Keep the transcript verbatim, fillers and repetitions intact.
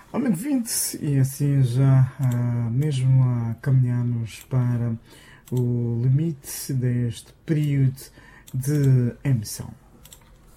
Aumento vinte e assim já ah, mesmo a caminhamos para o limite deste período de emissão.